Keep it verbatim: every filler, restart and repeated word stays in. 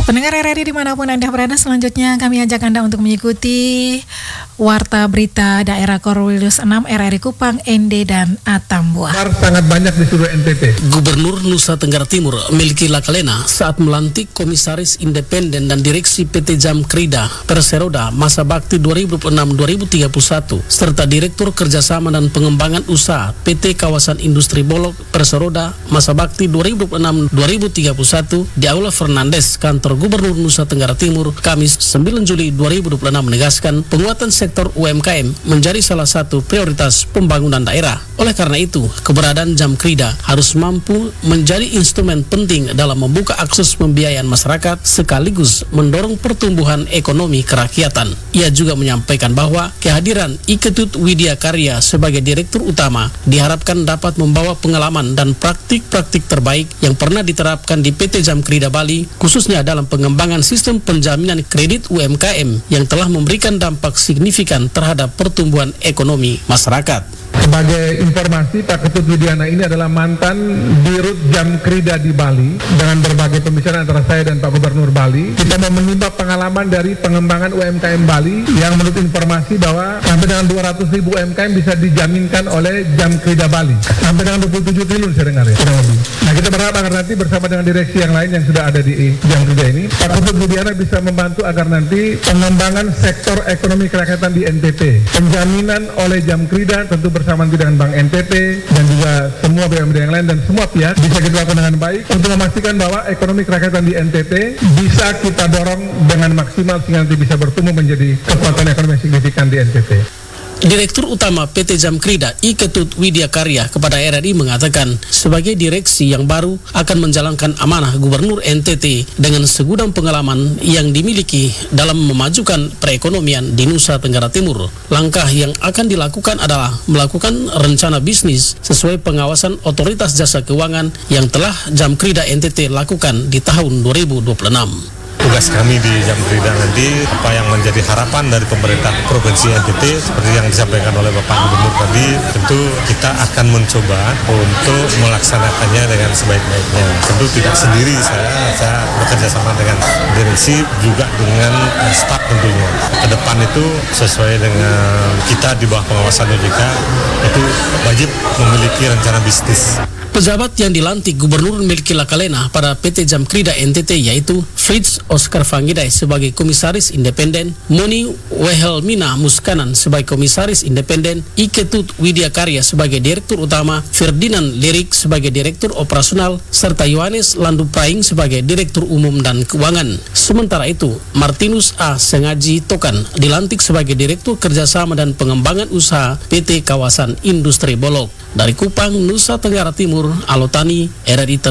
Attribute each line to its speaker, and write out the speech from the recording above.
Speaker 1: Pendengar R R I dimanapun Anda berada, selanjutnya kami ajak Anda untuk mengikuti Warta Berita Daerah Korwilus enam R R I Kupang, N D, dan Atambua.
Speaker 2: Sangat banyak di seluruh N T T.
Speaker 3: Gubernur Nusa Tenggara Timur Melki Lakalena saat melantik Komisaris Independen dan Direksi P T Jamkrida Perseroda masa bakti dua ribu enam sampai dua ribu tiga puluh satu serta Direktur Kerjasama dan Pengembangan Usaha P T Kawasan Industri Bolog Perseroda masa bakti dua ribu enam sampai dua ribu tiga puluh satu di Aula Fernandes, Kantor Gubernur Nusa Tenggara Timur, Kamis sembilan Juli dua ribu dua puluh enam menegaskan penguatan sektor U M K M menjadi salah satu prioritas pembangunan daerah. Oleh karena itu, keberadaan Jamkrida harus mampu menjadi instrumen penting dalam membuka akses pembiayaan masyarakat sekaligus mendorong pertumbuhan ekonomi kerakyatan. Ia juga menyampaikan bahwa kehadiran Iketut Widya Karya sebagai Direktur Utama diharapkan dapat membawa pengalaman dan praktik-praktik terbaik yang pernah diterapkan di P T Jamkrida Bali, khususnya dalam pengembangan sistem penjaminan kredit U M K M yang telah memberikan dampak signifikan terhadap pertumbuhan ekonomi masyarakat.
Speaker 2: Sebagai informasi, Pak Ketut Widiana ini adalah mantan Dirut Jamkrida di Bali. Dengan berbagai pembicaraan antara saya dan Pak Gubernur Bali, kita mau menimba pengalaman dari pengembangan U M K M Bali yang menurut informasi bahwa sampai dengan dua ratus ribu U M K M bisa dijaminkan oleh Jamkrida Bali. Sampai dengan dua puluh tujuh triliun saya dengar ya. Nah, kita berharap agar nanti bersama dengan direksi yang lain yang sudah ada di Jamkrida ini, Pak Ketut Widiana bisa membantu agar nanti pengembangan sektor ekonomi kerakyatan di N T T, penjaminan oleh Jamkrida tentu bersama dengan Bank N T T dan juga semua B U M D yang lain dan semua pihak bisa kita lakukan dengan baik untuk memastikan bahwa ekonomi kerakyatan di N T T bisa kita dorong dengan maksimal sehingga nanti bisa bertumbuh menjadi kekuatan ekonomi yang signifikan di N T T.
Speaker 3: Direktur Utama P T Jamkrida Iketut Widya Karya kepada R R I mengatakan sebagai direksi yang baru akan menjalankan amanah Gubernur N T T dengan segudang pengalaman yang dimiliki dalam memajukan perekonomian di Nusa Tenggara Timur. Langkah yang akan dilakukan adalah melakukan rencana bisnis sesuai pengawasan Otoritas Jasa Keuangan yang telah Jamkrida N T T lakukan di tahun dua ribu dua puluh enam.
Speaker 4: Tugas kami di Jamkrida nanti apa yang menjadi harapan dari pemerintah Provinsi N T T seperti yang disampaikan oleh Bapak Gubernur tadi, tentu kita akan mencoba untuk melaksanakannya dengan sebaik-baiknya. Tentu tidak sendiri, saya saya bekerja sama dengan direksi juga dengan staf tentunya. Ke depan itu sesuai dengan kita di bawah pengawasan O J K itu wajib memiliki rencana bisnis.
Speaker 3: Pejabat yang dilantik Gubernur Melki Lakalena pada P T Jamkrida N T T yaitu Fritz Oscar Fangidai sebagai Komisaris Independen, Moni Wehelmina Muskanan sebagai Komisaris Independen, Iketut Widya Karya sebagai Direktur Utama, Ferdinand Lirik sebagai Direktur Operasional, serta Yohanes Landu Praing sebagai Direktur Umum dan Keuangan. Sementara itu, Martinus A. Sengaji Tokan dilantik sebagai Direktur Kerjasama dan Pengembangan Usaha P T Kawasan Industri Bolog. Dari Kupang, Nusa Tenggara Timur, Alotani, R R I